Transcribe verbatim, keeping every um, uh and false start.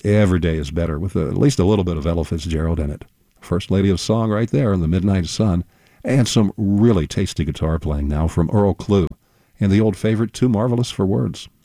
every day is better with a, at least a little bit of Ella Fitzgerald in it. First Lady of Song right there in the Midnight Sun. And some really tasty guitar playing now from Earl Klugh. And the old favorite, Too Marvelous for Words.